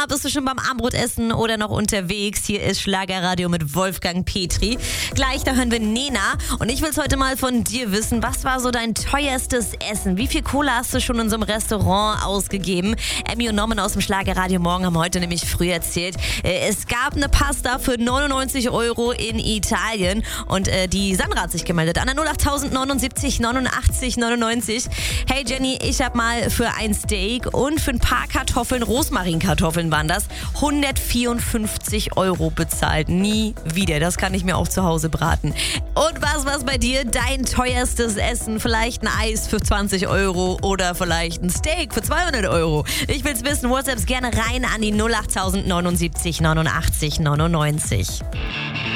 Na, bist du schon beim Abendbrotessen oder noch unterwegs? Hier ist Schlagerradio mit Wolfgang Petri. Gleich, da hören wir Nena. Und ich will es heute mal von dir wissen. Was war so dein teuerstes Essen? Wie viel Kohle hast du schon in so einem Restaurant ausgegeben? Emmy und Norman aus dem Schlagerradio Morgen haben heute nämlich früh erzählt, es gab eine Pasta für 99 € in Italien. Und die Sandra hat sich gemeldet an der 08000 79 89 99. Hey Jenny, ich habe mal für ein Steak und für ein paar Kartoffeln, Rosmarinkartoffeln waren das, 154 € bezahlt. Nie wieder. Das kann ich mir auch zu Hause braten. Und was war's bei dir? Dein teuerstes Essen? Vielleicht ein Eis für 20 € oder vielleicht ein Steak für 200 €. Ich will's wissen. WhatsApps gerne rein an die 08000 79 89 99.